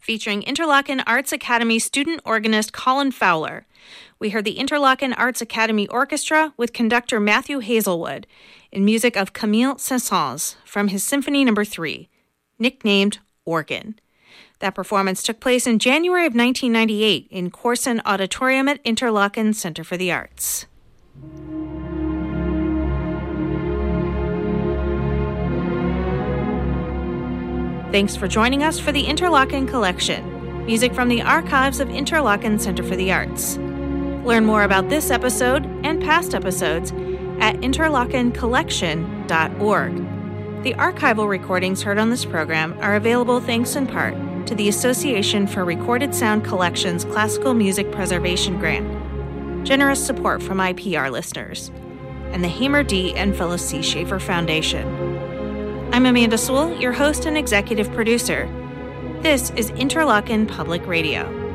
featuring Interlochen Arts Academy student organist Colin Fowler. We heard the Interlochen Arts Academy Orchestra with conductor Matthew Hazelwood in music of Camille Saint-Saëns from his Symphony No. 3, nicknamed Organ. That performance took place in January of 1998 in Corson Auditorium at Interlochen Center for the Arts. Thanks for joining us for the Interlochen Collection, music from the archives of Interlochen Center for the Arts. Learn more about this episode and past episodes at interlochencollection.org. The archival recordings heard on this program are available thanks in part to the Association for Recorded Sound Collections Classical Music Preservation Grant, generous support from IPR listeners, and the Hamer D. and Phyllis C. Schaefer Foundation. I'm Amanda Sewell, your host and executive producer. This is Interlochen Public Radio.